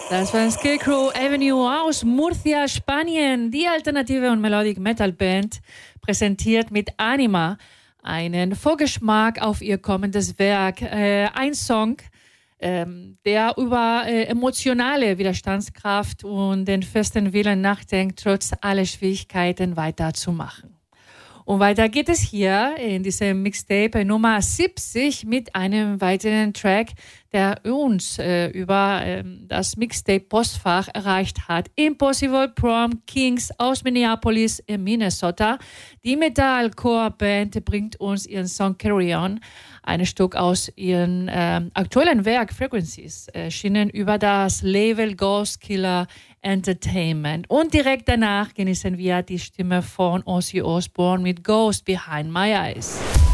Das war Scarecrow Avenue aus Murcia, Spanien. Die alternative und Melodic Metal Band präsentiert mit Anima einen Vorgeschmack auf ihr kommendes Werk. Ein Song, der über emotionale Widerstandskraft und den festen Willen nachdenkt, trotz aller Schwierigkeiten weiterzumachen. Und weiter geht es hier in diesem Mixtape Nummer 70 mit einem weiteren Track, der uns über das Mixtape-Postfach erreicht hat. Impossible Prom Kings aus Minneapolis in Minnesota. Die Metalcore-Band bringt uns ihren Song Carry On, ein Stück aus ihrem aktuellen Werk Frequencies, erschienen über das Label Ghost Killer Entertainment. Und direkt danach genießen wir die Stimme von Ozzy Osbourne mit Ghost Behind My Eyes.